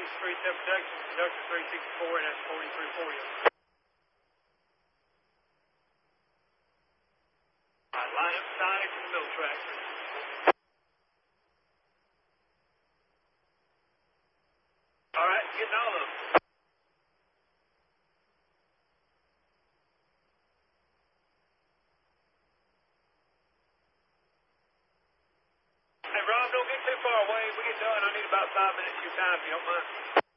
37 production, conductor 364, and that's 4340. All right, line up side to the middle track. All right, getting all of them. Hey, Rob, don't get too far away. We get done. I need about 5 minutes of your time, if you don't mind.